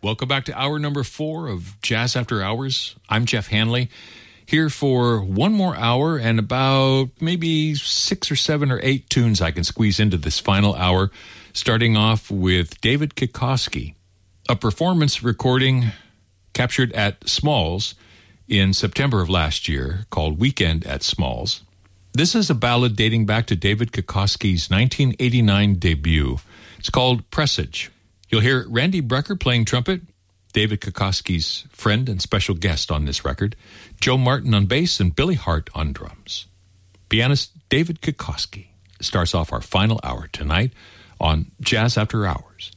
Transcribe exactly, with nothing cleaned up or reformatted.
Welcome back to hour number four of Jazz After Hours. I'm Jeff Hanley, here for one more hour and about maybe six or seven or eight tunes I can squeeze into this final hour, starting off with David Kikoski, a performance recording captured at Smalls in September of last year called Weekend at Smalls. This is a ballad dating back to David Kikoski's nineteen eighty-nine debut. It's called Presage. You'll hear Randy Brecker playing trumpet, David Kikoski's friend and special guest on this record, Joe Martin on bass, and Billy Hart on drums. Pianist David Kikoski starts off our final hour tonight on Jazz After Hours.